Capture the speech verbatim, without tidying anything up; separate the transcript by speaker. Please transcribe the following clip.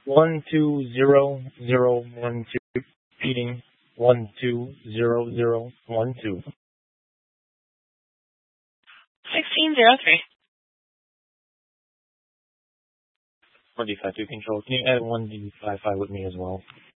Speaker 1: one two zero zero one two. Repeating one two zero zero one two.
Speaker 2: sixteen zero three.
Speaker 1: one D five two control. Can you add one D five five with me as well?